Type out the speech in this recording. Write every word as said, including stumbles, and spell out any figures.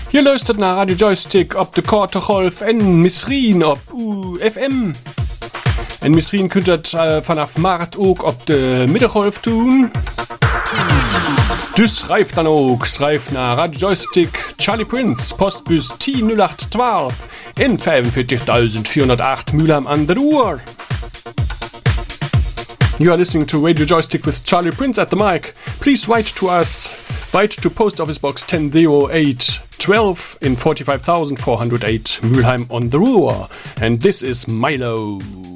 Je luistert naar Radio Joystick op de korte golf en misschien op U F M. En misschien kunt u het uh, vanaf maart ook op de middengolf doen. Dus schrijf dan ook. Schrijf naar Radio Joystick Charlie Prince, postbus T nul acht een twee en vijfenveertigduizend vierhonderdacht Mülheim aan de Ruhr. You are listening to Radio Joystick with Charlie Prince at the mic. Please write to us. Write to Post Office Box ten oh eight twelve in forty-five thousand four hundred eight Mülheim on the Ruhr. And this is Milo.